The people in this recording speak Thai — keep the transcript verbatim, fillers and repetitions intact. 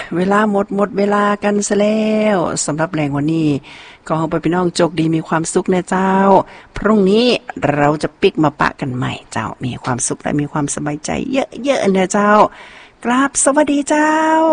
เวลาหมดหมดเวลากันซะแล้วสำหรับแรงวันนี้ก็ขอให้พี่น้องโชคดีมีความสุขนะเจ้าพรุ่งนี้เราจะปิกมาปะกันใหม่เจ้ามีความสุขและมีความสบายใจเยอะๆนะเจ้ากราบสวัสดีเจ้า